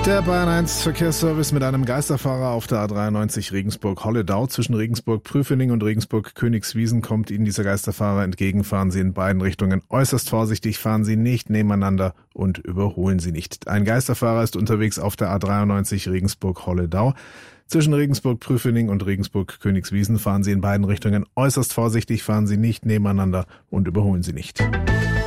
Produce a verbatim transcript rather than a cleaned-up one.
Der Bayern eins Verkehrsservice mit einem Geisterfahrer auf der A dreiundneunzig Regensburg-Holledau. Zwischen Regensburg-Prüfening und Regensburg-Königswiesen kommt Ihnen dieser Geisterfahrer entgegen. Fahren Sie in beiden Richtungen äußerst vorsichtig, fahren Sie nicht nebeneinander und überholen Sie nicht. Ein Geisterfahrer ist unterwegs auf der A dreiundneunzig Regensburg-Holledau. Zwischen Regensburg-Prüfening und Regensburg-Königswiesen fahren Sie in beiden Richtungen äußerst vorsichtig, fahren Sie nicht nebeneinander und überholen Sie nicht.